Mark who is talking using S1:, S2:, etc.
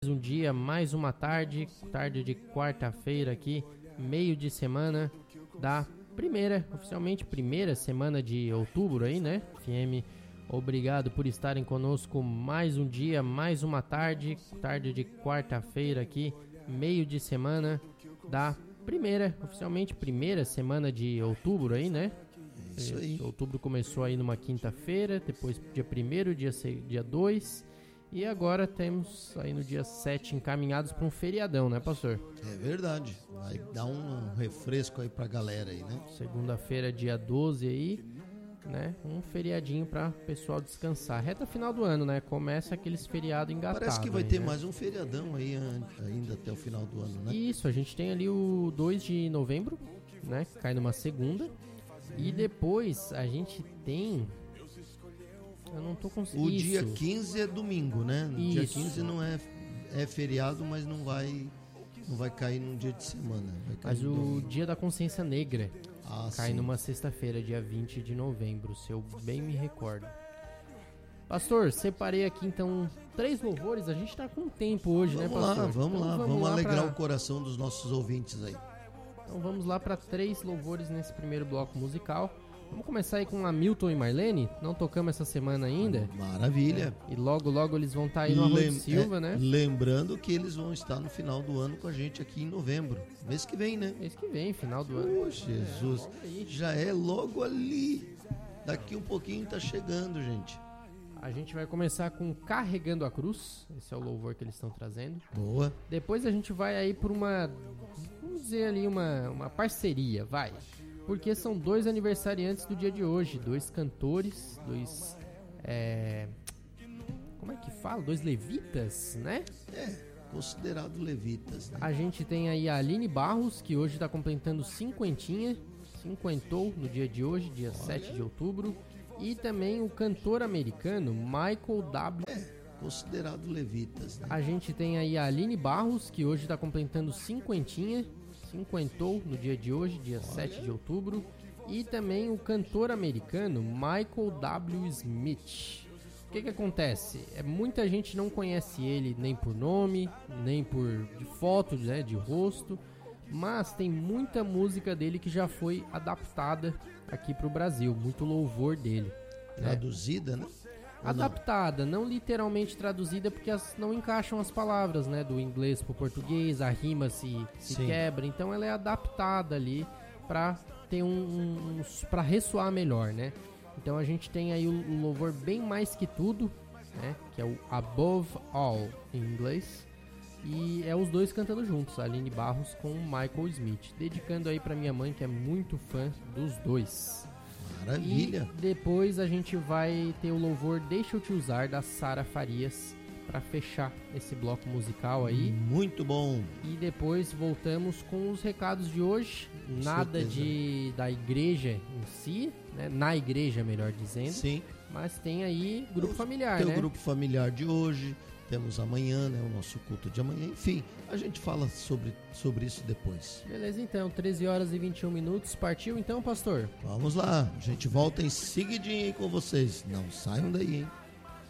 S1: Um dia, mais uma tarde de quarta-feira aqui, meio de semana da oficialmente primeira semana de outubro aí, né? FM, obrigado por estarem conosco mais um dia, mais uma tarde de quarta-feira aqui, meio de semana da oficialmente primeira semana de outubro aí, né?
S2: Isso aí.
S1: Outubro começou aí numa quinta-feira, depois dia 1º, dia 2... E agora temos aí no dia 7 encaminhados para um feriadão, né, pastor?
S2: É verdade. Vai dar um refresco aí pra galera aí, né?
S1: Segunda-feira, dia 12 aí, né? Um feriadinho para o pessoal descansar. Reta final do ano, né? Começa aqueles feriados engatados.
S2: Parece que vai
S1: aí,
S2: ter
S1: né?
S2: mais um feriadão aí ainda até o final do ano, né?
S1: Isso, a gente tem ali o 2 de novembro, né? Que cai numa segunda. E depois a gente tem... Eu não tô conseguindo.
S2: O dia 15 é domingo, né? O dia 15 não é feriado, mas não vai cair num dia de semana.
S1: Mas o dia da consciência negra cai
S2: sim.
S1: numa sexta-feira, dia 20 de novembro, se eu bem me recordo. Pastor, separei aqui então 3 louvores. A gente tá com tempo hoje, né, pastor?
S2: Vamos alegrar o coração dos nossos ouvintes aí.
S1: Então vamos lá para 3 louvores nesse primeiro bloco musical. Vamos começar aí com Hamilton e Marlene. Não tocamos essa semana ainda.
S2: Maravilha.
S1: E logo eles vão estar aí no Arroio de Silva, né?
S2: Lembrando que eles vão estar no final do ano com a gente aqui em novembro. Mês que vem, né?
S1: Mês que vem, final do ano.
S2: Jesus. Já é logo ali. Daqui um pouquinho tá chegando, gente.
S1: A gente vai começar com Carregando a Cruz. Esse é o louvor que eles estão trazendo.
S2: Boa.
S1: Depois a gente vai aí por uma... Vamos dizer ali uma parceria, vai. Porque são 2 aniversariantes do dia de hoje. 2 cantores, 2... Como é que fala? 2 levitas, né?
S2: Considerado levitas, né?
S1: A gente tem aí a Aline Barros, que hoje está completando cinquentou no dia de hoje, dia 7 de outubro. E também o cantor americano Michael W.
S2: Considerado levitas, né?
S1: A gente tem aí a Aline Barros, que hoje está completando cinquentou no dia de hoje, dia 7 de outubro. E também o cantor americano Michael W. Smith. O que acontece? Muita gente não conhece ele nem por nome, nem por de foto, né, de rosto. Mas tem muita música dele que já foi adaptada aqui para o Brasil. Muito louvor dele.
S2: Traduzida, né?
S1: Adaptada, não literalmente traduzida, porque não encaixam as palavras, né, do inglês pro português, a rima se quebra, então ela é adaptada ali para ter para ressoar melhor, né? Então a gente tem aí o louvor Bem Mais Que Tudo, né, que é o Above All em inglês, e é os 2 cantando juntos, a Aline Barros com o Michael Smith, dedicando aí para minha mãe que é muito fã dos 2.
S2: Maravilha.
S1: E depois a gente vai ter o louvor Deixa Eu Te Usar, da Sara Farias, para fechar esse bloco musical aí.
S2: Muito bom.
S1: E depois voltamos com os recados de hoje. Nada da igreja em si, né? Na igreja, melhor dizendo.
S2: Sim.
S1: Mas tem aí grupo familiar,
S2: tem
S1: né?
S2: Tem o grupo familiar de hoje. Temos amanhã, né, o nosso culto de amanhã. Enfim, a gente fala sobre isso depois.
S1: Beleza, então. 13 horas e 21 minutos. Partiu então, pastor?
S2: Vamos lá. A gente volta em seguidinho aí com vocês. Não saiam daí, hein?